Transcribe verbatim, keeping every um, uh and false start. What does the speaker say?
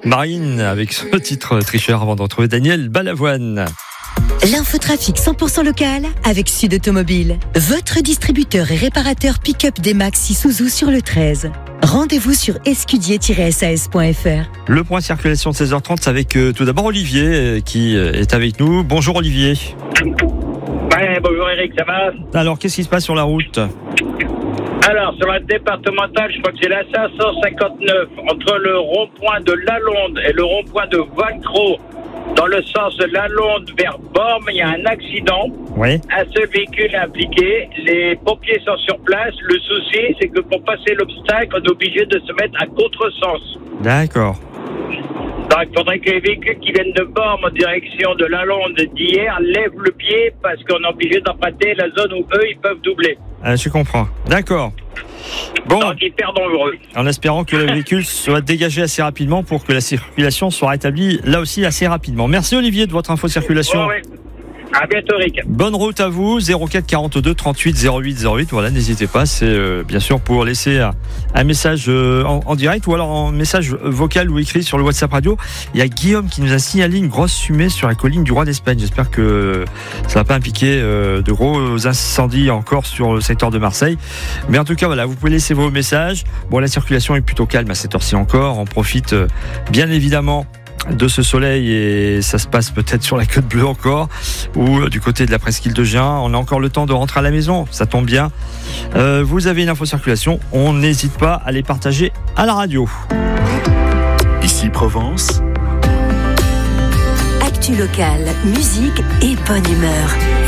Marine avec ce titre tricheur avant de retrouver Daniel Balavoine. L'infotrafic cent pour cent local avec Sud Automobile. Votre distributeur et réparateur pick-up D-Max Isuzu sur le treize. Rendez-vous sur escudier tiret s a s point f r. Le point circulation de seize heures trente, c'est avec euh, tout d'abord Olivier euh, qui euh, est avec nous. Bonjour Olivier. Ouais, bonjour Eric, ça va ? Alors, qu'est-ce qui se passe sur la route ? Alors, sur la départementale, je crois que c'est la cinq cent cinquante-neuf, entre le rond-point de Lalonde et le rond-point de Valcro, dans le sens de Lalonde vers Bormes, il y a un accident. Oui. Un seul véhicule est impliqué. Les pompiers sont sur place. Le souci, c'est que pour passer l'obstacle, on est obligé de se mettre à contresens. D'accord. Donc, il faudrait que les véhicules qui viennent de Bormes en direction de Lalonde d'hier lèvent le pied parce qu'on est obligé d'emprunter la zone où eux, ils peuvent doubler. Ah, je comprends. D'accord. Bon. Donc, hyper dangereux. En espérant que le véhicule soit dégagé assez rapidement pour que la circulation soit rétablie là aussi assez rapidement. Merci Olivier de votre info circulation. Oh, oui. À bientôt, Rick. Bonne route à vous. zéro quatre quarante-deux trente-huit zéro huit zéro huit. Voilà, n'hésitez pas. C'est euh, bien sûr pour laisser un, un message euh, en, en direct ou alors en message vocal ou écrit sur le WhatsApp radio. Il y a Guillaume qui nous a signalé une grosse fumée sur la colline du Roi d'Espagne. J'espère que ça va pas impliquer euh, de gros incendies encore sur le secteur de Marseille. Mais en tout cas, voilà, vous pouvez laisser vos messages. Bon, la circulation est plutôt calme à cette heure-ci encore. On profite euh, bien évidemment de ce soleil et ça se passe peut-être sur la Côte Bleue encore ou du côté de la presqu'île de Gien. On a encore le temps de rentrer à la maison, ça tombe bien. Euh, vous avez une info circulation, on n'hésite pas à les partager à la radio. Ici Provence. Actu local, musique et bonne humeur.